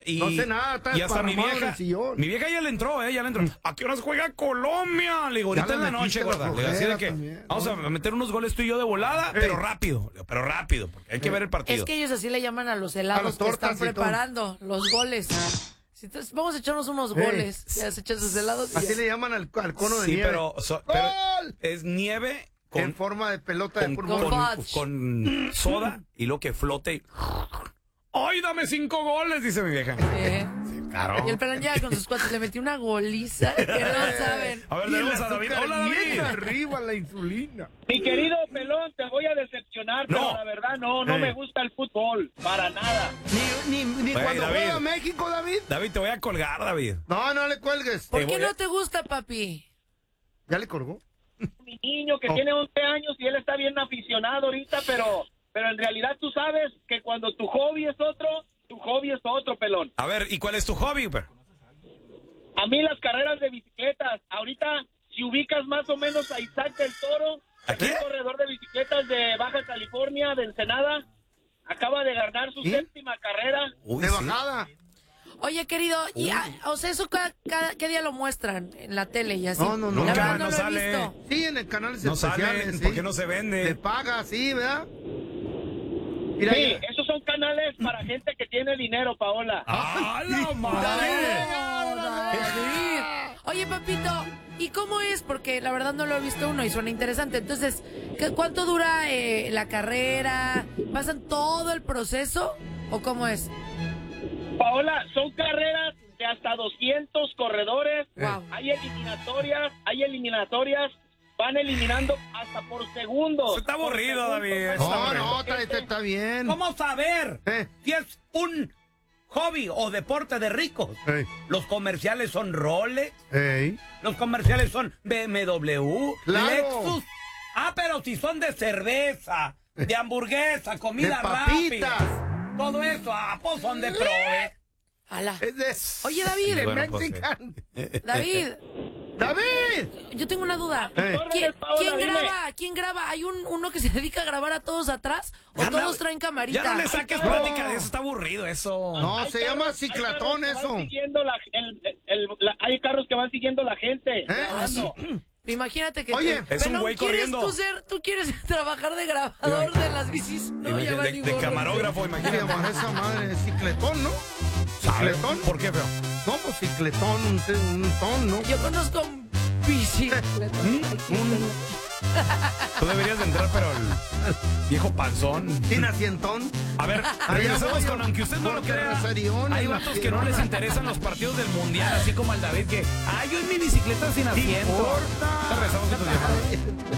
no sé nada, está y hasta mi vieja ya le entró, ya le entró. ¿A qué horas juega Colombia? Le digo, ahorita en la noche, gorda. Le decía que vamos a meter unos goles tú y yo de volada, pero rápido, porque hay que ver el partido. Es que ellos así le llaman a los helados que están preparando, los goles. Entonces, vamos a echarnos unos goles. Ya se echan sus helados. Así le llaman al cono de nieve. Pero es nieve en forma de pelota de fútbol. Con soda y lo que flote y... ¡Ay, dame 5 goles! Dice mi vieja. Sí, claro. Y el Pelón ya con sus cuates le metió una goliza que no saben. A ver, tenemos a David. ¡Hola, David! Arriba la insulina. Mi querido Pelón, te voy a decepcionar, pero la verdad no me gusta el fútbol, para nada. Ni cuando juega México, David. David, te voy a colgar, David. No le cuelgues. ¿Por qué no te gusta, papi? ¿Ya le colgó? Mi niño que tiene 11 años y él está bien aficionado ahorita, pero en realidad tú sabes que cuando tu hobby es otro, Pelón. A ver, ¿y cuál es tu hobby, A mí las carreras de bicicletas. Ahorita, si ubicas más o menos a Isaac del Toro, un corredor de bicicletas de Baja California, de Ensenada, acaba de ganar su séptima carrera. De bajada. Oye, querido, o sea, eso ¿qué día lo muestran en la tele y así? No, nunca, no sale. Visto. Sí, en el canal no especiales. Salen, ¿por qué no se vende? Se paga, sí, ¿verdad? Mira, sí, esos son canales para gente que tiene dinero, Paola. ¡Ah, la madre! Oye, papito, ¿y cómo es? Porque la verdad no lo he visto uno y suena interesante. Entonces, ¿cuánto dura la carrera? ¿Pasan todo el proceso o cómo es? Paola, son carreras de hasta 200 corredores. Wow. Hay eliminatorias. Van eliminando hasta por segundos. Está aburrido, David. No, está bien. ¿Cómo saber si es un hobby o deporte de ricos? Los comerciales son Rolex. Los comerciales son BMW, Lexus. Pero si son de cerveza, de hamburguesa, comida rápida. Todo eso, pues son de prove. Oye, David. David. Yo tengo una duda. ¿Quién graba? ¿Hay uno que se dedica a grabar a todos atrás? ¿O todos traen camarita? Ya no le saques plática de eso, está aburrido eso. No, se llama ciclatón eso. Hay carros que van siguiendo la gente. Imagínate que es un güey corriendo. ¿Tú quieres trabajar de grabador de las bicis? No, de camarógrafo, imagínate. Esa madre, cicletón, ¿no? ¿Cicletón? ¿Por qué, feo? No, pues cicletón, un ton, ¿no? Yo conozco bicicletón. Tú deberías de entrar, pero el viejo panzón. Sin asientón. A ver, regresamos con, aunque usted no lo crea, hay vatos que no les interesan los partidos del mundial, así como al David que, yo en mi bicicleta sin asiento. No importa. Regresamos con tu llamada.